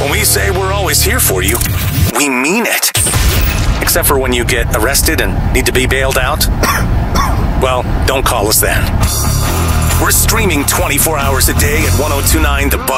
When we say we're always here for you, we mean it. Except for when you get arrested and need to be bailed out. Well, don't call us then. We're streaming 24 hours a day at 1029 The Buzz.